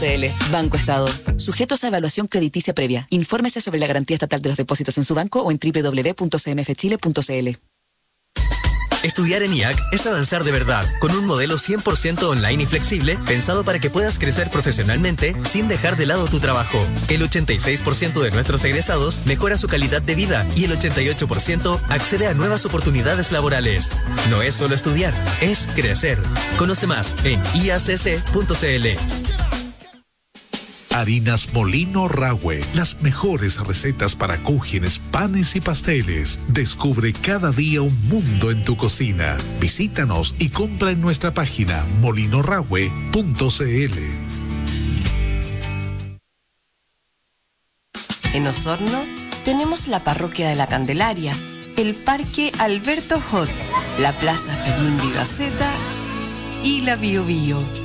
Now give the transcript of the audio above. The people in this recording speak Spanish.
Banco Estado. Sujetos a evaluación crediticia previa. Infórmese sobre la garantía estatal de los depósitos en su banco o en www.cmfchile.cl. Estudiar en IAC es avanzar de verdad, con un modelo 100% online y flexible, pensado para que puedas crecer profesionalmente sin dejar de lado tu trabajo. El 86% de nuestros egresados mejora su calidad de vida y el 88% accede a nuevas oportunidades laborales. No es solo estudiar, es crecer. Conoce más en iacc.cl. Harinas Molino Rahue, las mejores recetas para cúgenes, panes y pasteles. Descubre cada día un mundo en tu cocina. Visítanos y compra en nuestra página molinorahue.cl. En Osorno tenemos la Parroquia de la Candelaria, el Parque Alberto Hot, la Plaza Fermín Vivaceta y la Bio Bio.